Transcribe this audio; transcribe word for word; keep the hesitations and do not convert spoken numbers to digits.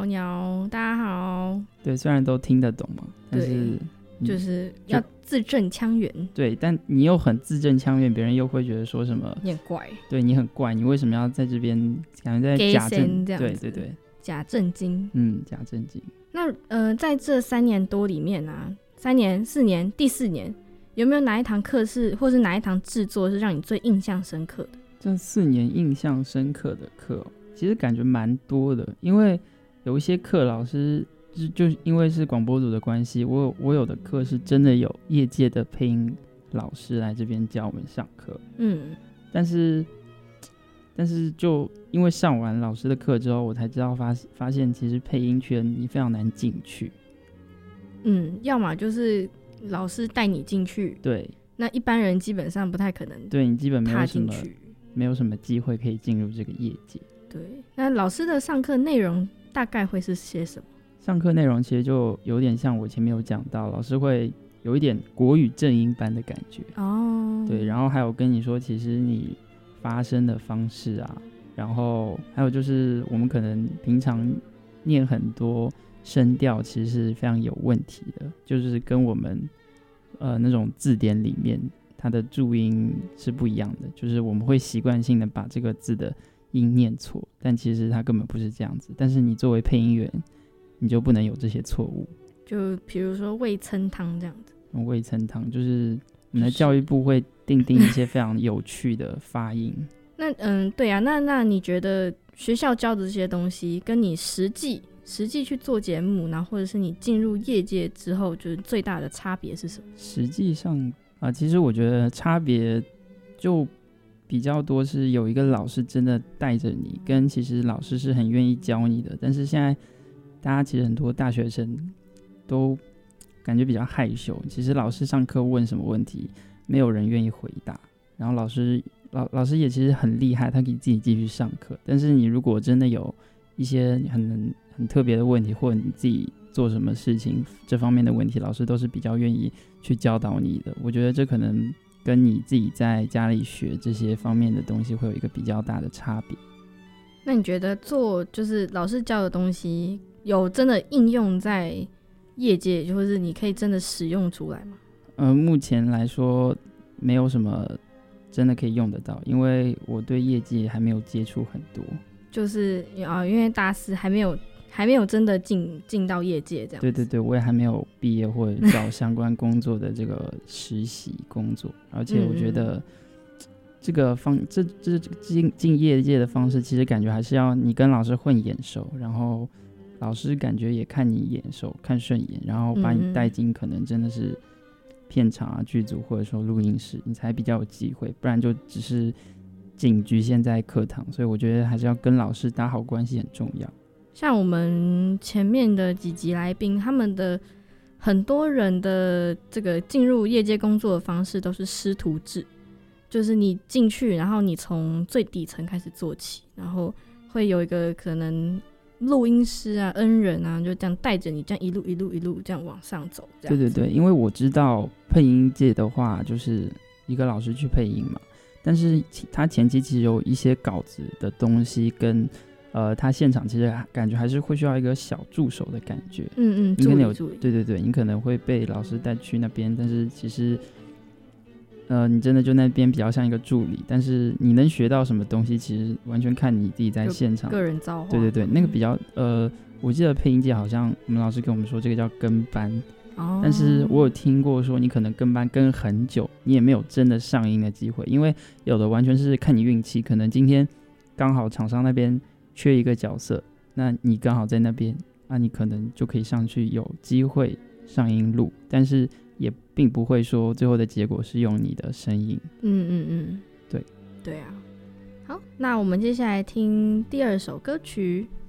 鸟鸟，大家好。 对，虽然都听得懂嘛，但是就是要字正腔圆。 对，但你又很字正腔圆，别人又会觉得说什么你很怪， 对你很怪，你为什么要在这边感觉在假正这样子？ 对对对， 假正经。 嗯，假正经。 那呃，在这三年多里面啊，三年、四年、第四年，有没有哪一堂课是，或是哪一堂制作是让你最印象深刻的？ 这四年印象深刻的课、哦，其实感觉蛮多的，因为有一些课老师就, 就因为是广播组的关系，我有我有的课是真的有业界的配音老师来这边教我们上课，嗯，但是但是就因为上完老师的课之后，我才知道发发现其实配音圈你非常难进去， 嗯，要么就是老师带你进去， 对， 那一般人基本上不太可能， 对你基本没有什么没有什么机会可以进入这个业界。 对，那老师的上课内容大概会是些什么？ 上课内容其实就有点像我前面有讲到，老师会有一点国语正音班的感觉哦，对，然后还有跟你说其实你发声的方式啊，然后还有就是我们可能平常念很多声调其实是非常有问题的，就是跟我们呃那种字典里面它的注音是不一样的，就是我们会习惯性的把这个字的音念错，但其实它根本不是这样子，但是你作为配音员你就不能有这些错误， 就比如说味噌汤这样子， 味噌汤就是我们的教育部会定定一些非常有趣的发音那嗯，对啊，那那你觉得学校教的这些东西跟你实际实际去做节目，然后或者是你进入业界之后，就是最大的差别是什么？ 实际上啊，其实我觉得差别就比较多是有一个老师真的带着你，跟其实老师是很愿意教你的，但是现在大家其实很多大学生都感觉比较害羞，其实老师上课问什么问题没有人愿意回答，然后老师 老, 老师也其实很厉害，他可以自己继续上课，但是你如果真的有一些很很特别的问题，或者你自己做什么事情这方面的问题，老师都是比较愿意去教导你的，我觉得这可能跟你自己在家里学这些方面的东西会有一个比较大的差别。 那你觉得做就是老师教的东西有真的应用在业界，或是你可以真的使用出来吗？ 呃，目前来说没有什么真的可以用得到，因为我对业界还没有接触很多， 就是啊，因为大四还没有还没有真的进进到业界这样子。 对对对，我也还没有毕业或者找相关工作的这个实习工作，而且我觉得这个方这这进进业界的方式，其实感觉还是要你跟老师混眼熟，然后老师感觉也看你眼熟看顺眼，然后把你带进可能真的是片场啊剧组或者说录音室，你才比较有机会，不然就只是仅局限在课堂，所以我觉得还是要跟老师打好关系很重要。 像我们前面的几集来宾，他们的很多人的这个进入业界工作的方式都是师徒制，就是你进去，然后你从最底层开始做起，然后会有一个可能录音师啊恩人啊就这样带着你这样一路一路一路这样往上走这样。 对对对，因为我知道配音界的话就是一个老师去配音嘛，但是他前期其实有一些稿子的东西跟呃，他现场其实感觉还是会需要一个小助手的感觉， 嗯嗯， 你可能有助理， 对对对，你可能会被老师带去那边，但是其实呃，你真的就那边比较像一个助理，但是你能学到什么东西，其实完全看你自己在现场个人造化。 对对对，那个比较呃，我记得配音界好像我们老师跟我们说这个叫跟班，哦，但是我有听过说你可能跟班跟很久，你也没有真的上音的机会，因为有的完全是看你运气，可能今天刚好厂商那边缺一个角色，那你刚好在那边，那你可能就可以上去有机会上音录，但是也并不会说最后的结果是用你的声音。 嗯嗯嗯， 对对啊。好，那我们接下来听第二首歌曲。